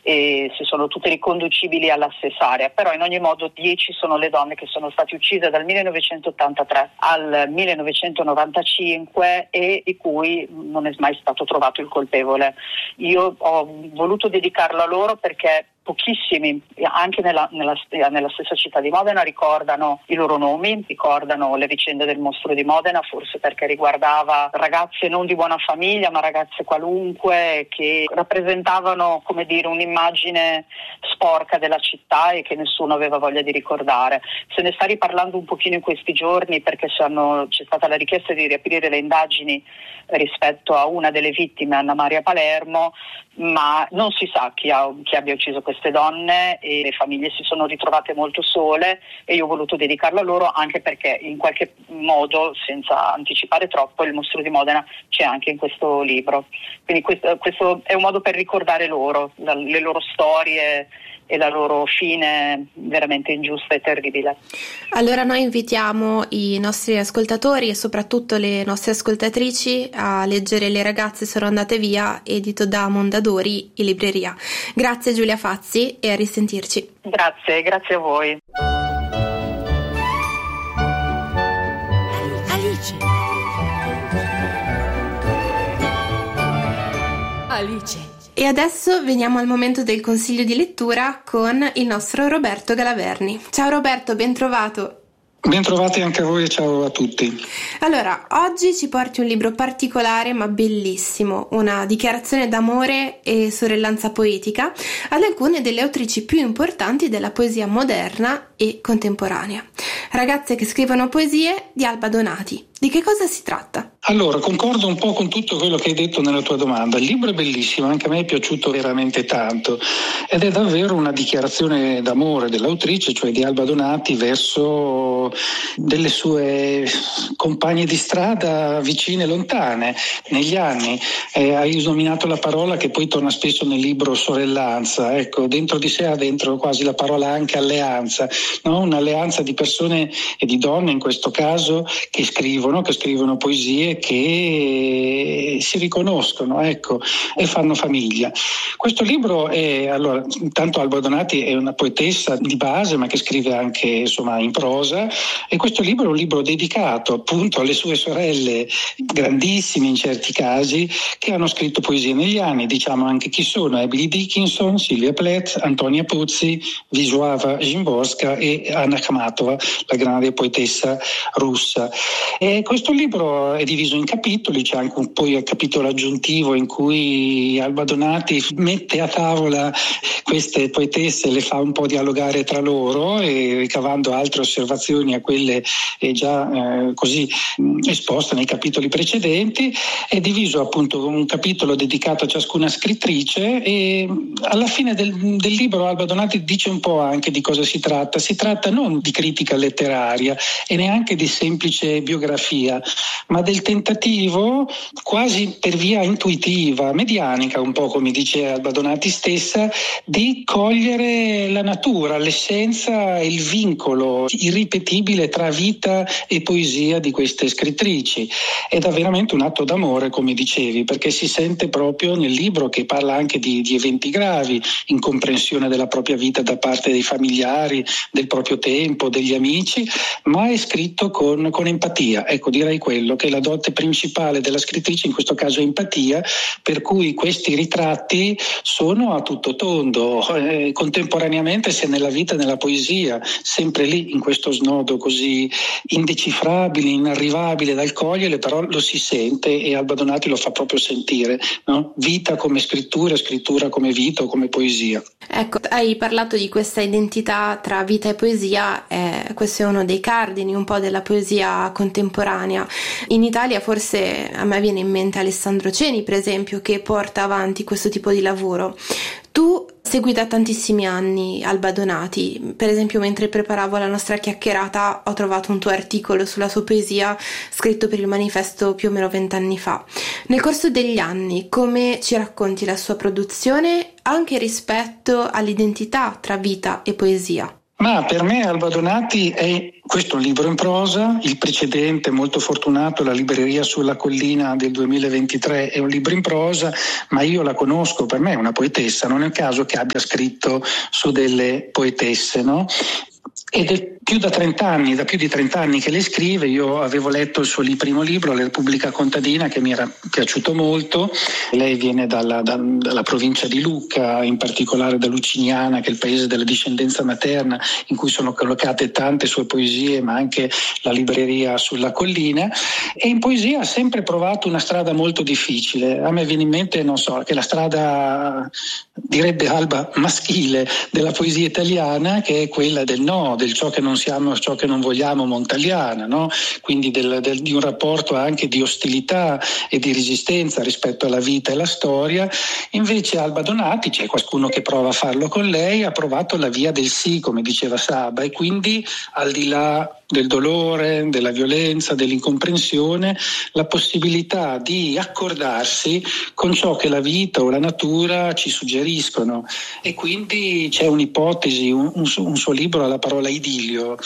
e si sono tutte riconducibili alla stessa area, però in ogni modo 10 sono le donne che sono state uccise dal 1983 al 1995 e di cui non è mai stato trovato il colpevole. Io ho voluto dedicarlo a loro perché pochissimi, anche nella stessa città di Modena, ricordano i loro nomi, ricordano le vicende del mostro di Modena, forse perché riguardava ragazze non di buona famiglia, ma ragazze qualunque che rappresentavano, come dire, un'immagine sporca della città e che nessuno aveva voglia di ricordare. Se ne sta riparlando un pochino in questi giorni perché c'è stata la richiesta di riaprire le indagini rispetto a una delle vittime, Anna Maria Palermo, ma non si sa chi abbia ucciso queste donne e le famiglie si sono ritrovate molto sole e io ho voluto dedicarlo a loro, anche perché in qualche modo, senza anticipare troppo, il mostro di Modena c'è anche in questo libro. Quindi questo è un modo per ricordare loro, le loro storie e la loro fine veramente ingiusta e terribile. Allora noi invitiamo i nostri ascoltatori e soprattutto le nostre ascoltatrici a leggere Le ragazze sono andate via, edito da Mondadori in libreria. Grazie Giulia Fazzi e a risentirci. Grazie a voi. Alice. E adesso veniamo al momento del consiglio di lettura con il nostro Roberto Galaverni. Ciao Roberto, ben trovato. Bentrovati anche a voi e ciao a tutti. Allora, oggi ci porti un libro particolare ma bellissimo, una dichiarazione d'amore e sorellanza poetica ad alcune delle autrici più importanti della poesia moderna e contemporanea. Ragazze che scrivono poesie di Alba Donati. Di che cosa si tratta? Allora, concordo un po' con tutto quello che hai detto nella tua domanda. Il libro è bellissimo, anche a me è piaciuto veramente tanto ed è davvero una dichiarazione d'amore dell'autrice, cioè di Alba Donati, verso delle sue compagne di strada vicine e lontane negli anni. Hai nominato la parola che poi torna spesso nel libro, sorellanza. Ecco, dentro di sé ha dentro quasi la parola anche alleanza, no? Un'alleanza di persone e di donne in questo caso che scrivono poesie, che si riconoscono, ecco, e fanno famiglia. Questo libro allora, intanto Alba Donati è una poetessa di base, ma che scrive anche, insomma, in prosa, e questo libro è un libro dedicato appunto alle sue sorelle, grandissime in certi casi, che hanno scritto poesie negli anni. Diciamo anche chi sono: Emily Dickinson, Sylvia Plath, Antonia Puzzi, Wisława Szymborska e Anna Akhmatova, la grande poetessa russa. E questo libro è diviso in capitoli, c'è anche poi un capitolo aggiuntivo in cui Alba Donati mette a tavola queste poetesse, le fa un po' dialogare tra loro e ricavando altre osservazioni a quelle già così esposte nei capitoli precedenti. È diviso appunto un capitolo dedicato a ciascuna scrittrice e alla fine del libro Alba Donati dice un po' anche di cosa si tratta. Si tratta non di critica letteraria e neanche di semplice biografia, ma del tentativo, quasi per via intuitiva, medianica, un po' come dice Alba Donati stessa, di cogliere la natura, l'essenza e il vincolo irripetibile tra vita e poesia di queste scrittrici. Ed è veramente un atto d'amore, come dicevi, perché si sente proprio nel libro che parla anche di eventi gravi, incomprensione della propria vita da parte dei familiari, del proprio tempo, degli amici, ma è scritto con empatia. Ecco, direi quello che è la dote principale della scrittrice, in questo caso empatia, per cui questi ritratti sono a tutto tondo, contemporaneamente sia nella vita e nella poesia, sempre lì in questo snodo così indecifrabile, inarrivabile dal cogliere, però lo si sente e Alba Donati lo fa proprio sentire, no? Vita come scrittura, scrittura come vita o come poesia. Ecco, hai parlato di questa identità tra vita e poesia, questo è uno dei cardini un po' della poesia contemporanea. In Italia forse a me viene in mente Alessandro Ceni, per esempio, che porta avanti questo tipo di lavoro. Tu segui da tantissimi anni Alba Donati, per esempio mentre preparavo la nostra chiacchierata ho trovato un tuo articolo sulla sua poesia scritto per il Manifesto più o meno 20 anni fa. Nel corso degli anni come ci racconti la sua produzione anche rispetto all'identità tra vita e poesia? Ma per me Alba Donati questo è un libro in prosa, il precedente molto fortunato, La libreria sulla collina del 2023, è un libro in prosa, ma io la conosco, per me è una poetessa, non è un caso che abbia scritto su delle poetesse, no? Ed è da più di 30 anni che le scrive. Io avevo letto il suo primo libro, La Repubblica Contadina, che mi era piaciuto molto. Lei viene dalla provincia di Lucca, in particolare da Lucignana, che è il paese della discendenza materna, in cui sono collocate tante sue poesie, ma anche la libreria sulla collina. E in poesia ha sempre provato una strada molto difficile. A me viene in mente, non so, che la strada, direbbe Alba, maschile della poesia italiana, che è quella del no, del ciò che non siamo, ciò che non vogliamo, montaliana, no? Quindi di un rapporto anche di ostilità e di resistenza rispetto alla vita e alla storia. Invece Alba Donati, c'è qualcuno che prova a farlo con lei, ha provato la via del sì, come diceva Saba, e quindi al di là del dolore, della violenza, dell'incomprensione, la possibilità di accordarsi con ciò che la vita o la natura ci suggeriscono. E quindi c'è un'ipotesi, un suo libro ha la parola idillio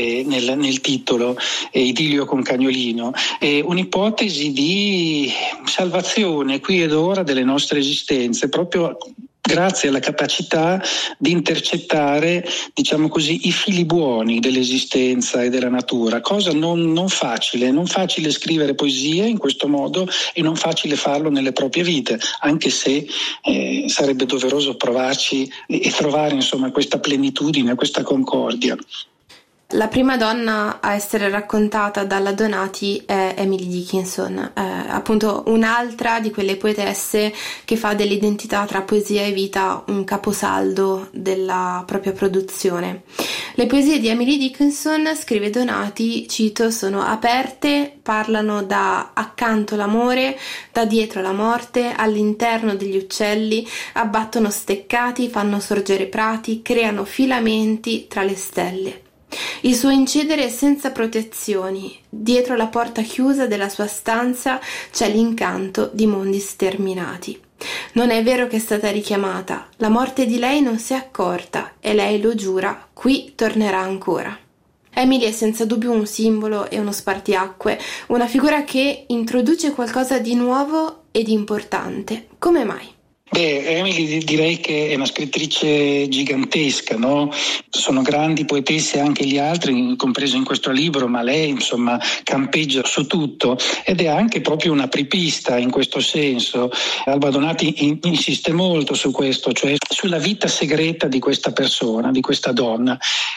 nel titolo, idillio con cagnolino, un'ipotesi di salvazione qui ed ora delle nostre esistenze, proprio grazie alla capacità di intercettare, diciamo così, i fili buoni dell'esistenza e della natura, cosa non facile scrivere poesie in questo modo e non facile farlo nelle proprie vite, anche se sarebbe doveroso provarci e trovare, insomma, questa plenitudine, questa concordia. La prima donna a essere raccontata dalla Donati è Emily Dickinson, appunto un'altra di quelle poetesse che fa dell'identità tra poesia e vita un caposaldo della propria produzione. Le poesie di Emily Dickinson, scrive Donati, cito, sono aperte, parlano da accanto l'amore, da dietro la morte, all'interno degli uccelli, abbattono steccati, fanno sorgere prati, creano filamenti tra le stelle. Il suo incedere è senza protezioni. Dietro la porta chiusa della sua stanza c'è l'incanto di mondi sterminati. Non è vero che è stata richiamata. La morte di lei non si è accorta e lei lo giura, qui tornerà ancora. Emily è senza dubbio un simbolo e uno spartiacque, una figura che introduce qualcosa di nuovo e di importante. Come mai? Emily direi che è una scrittrice gigantesca, no? Sono grandi poetesse anche gli altri, compreso in questo libro, ma lei insomma campeggia su tutto ed è anche proprio una apripista in questo senso. Alba Donati insiste molto su questo, cioè sulla vita segreta di questa persona, di questa donna,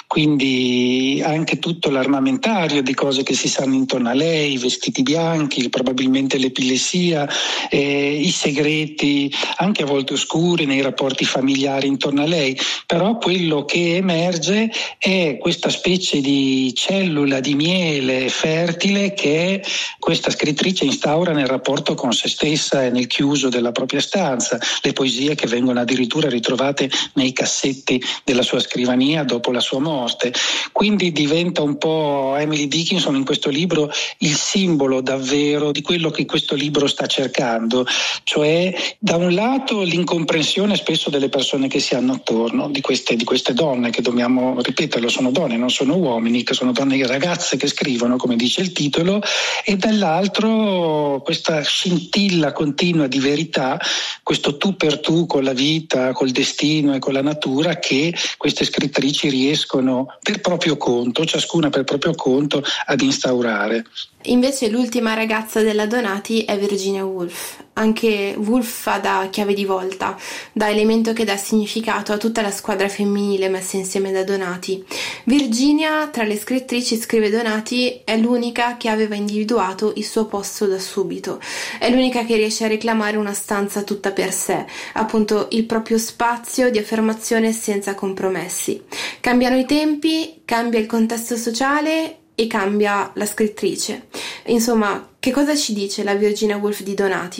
quindi anche tutto l'armamentario di cose che si sanno intorno a lei, i vestiti bianchi, probabilmente l'epilessia, i segreti, anche a volte oscuri nei rapporti familiari intorno a lei, però quello che emerge è questa specie di cellula di miele fertile che questa scrittrice instaura nel rapporto con se stessa e nel chiuso della propria stanza, le poesie che vengono addirittura ritrovate nei cassetti della sua scrivania dopo la sua morte. Quindi diventa un po' Emily Dickinson in questo libro il simbolo davvero di quello che questo libro sta cercando, cioè da un lato l'incomprensione spesso delle persone che si hanno attorno, di queste donne che dobbiamo ripeterlo, sono donne, non sono uomini, che sono donne ragazze che scrivono, come dice il titolo, e dall'altro questa scintilla continua di verità, questo tu per tu con la vita, col destino e con la natura che queste scrittrici riescono per proprio conto, ciascuna per proprio conto, ad instaurare. Invece l'ultima ragazza della Donati è Virginia Woolf. Anche Woolf fa da chiave di volta, da elemento che dà significato a tutta la squadra femminile messa insieme da Donati. Virginia, tra le scrittrici, scrive Donati, è l'unica che aveva individuato il suo posto da subito. È l'unica che riesce a reclamare una stanza tutta per sé, appunto il proprio spazio di affermazione senza compromessi. Cambiano i tempi, cambia il contesto sociale e cambia la scrittrice. Insomma, che cosa ci dice la Virginia Woolf di Donati?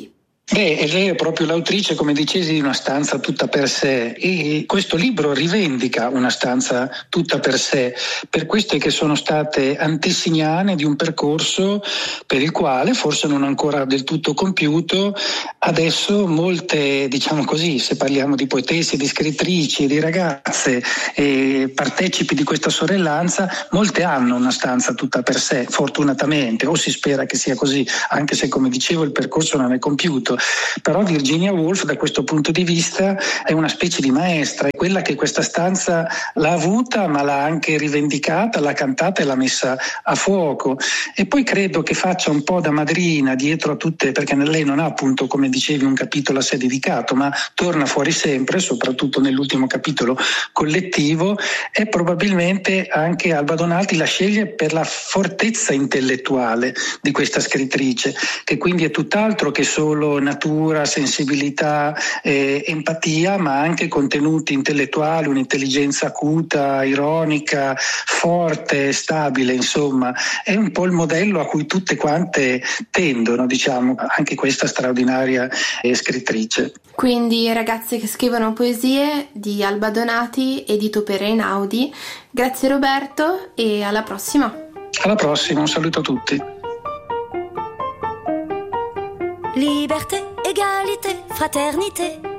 Lei è proprio l'autrice, come dicevi, di Una stanza tutta per sé, e questo libro rivendica una stanza tutta per sé, per queste che sono state antesignane di un percorso per il quale, forse non ancora del tutto compiuto, adesso molte, diciamo così, se parliamo di poetesse, di scrittrici e di ragazze partecipi di questa sorellanza, molte hanno una stanza tutta per sé, fortunatamente, o si spera che sia così, anche se, come dicevo, il percorso non è compiuto. Però Virginia Woolf da questo punto di vista è una specie di maestra, è quella che questa stanza l'ha avuta, ma l'ha anche rivendicata, l'ha cantata e l'ha messa a fuoco, e poi credo che faccia un po' da madrina dietro a tutte, perché lei non ha, appunto, come dicevi, un capitolo a sé dedicato, ma torna fuori sempre, soprattutto nell'ultimo capitolo collettivo, e probabilmente anche Alba Donati la sceglie per la fortezza intellettuale di questa scrittrice, che quindi è tutt'altro che solo natura, sensibilità, empatia, ma anche contenuti intellettuali, un'intelligenza acuta, ironica, forte, stabile, insomma è un po' il modello a cui tutte quante tendono, diciamo, anche questa straordinaria scrittrice. Quindi Ragazze che scrivono poesie di Alba Donati, edito per Einaudi. Grazie Roberto e alla prossima. Alla prossima, un saluto a tutti. Liberté, égalité, fraternité.